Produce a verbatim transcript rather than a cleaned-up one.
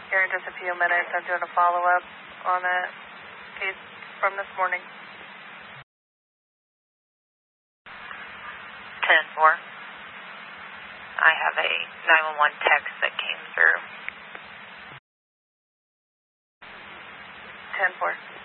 here in just a few minutes. I'm doing a follow-up on a case from this morning. ten four. I have a nine one one text that came through. ten four.